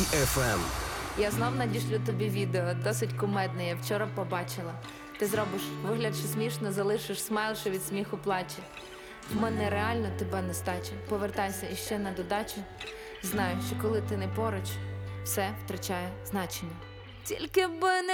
Дій-ФМ. Я знов надішлю тобі відео, досить кумедне, я вчора побачила. Ти зробиш вигляд, що смішно, залишиш смайл, що від сміху плаче. В мене реально тебе нестача. Повертайся іще на додачу. Знаю, що коли ти не поруч, все втрачає значення. Тільки би не